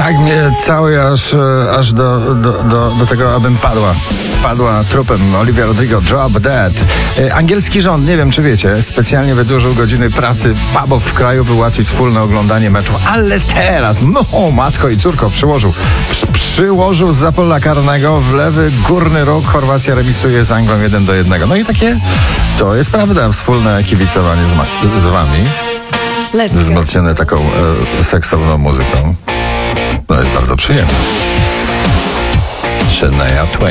Tak mnie cały aż do tego, abym padła trupem. Olivia Rodrigo, Drop Dead. Angielski rząd, nie wiem czy wiecie, specjalnie wydłużył godziny pracy pubów w kraju, by ułatwić wspólne oglądanie meczu. Ale teraz, matko i córko, przyłożył z pola karnego w lewy górny róg. Chorwacja remisuje z Anglią 1-1. No i takie, to jest prawda, wspólne kibicowanie z wami. Wzmocnione taką seksowną muzyką. No jest bardzo przyjemne. Shania Twain.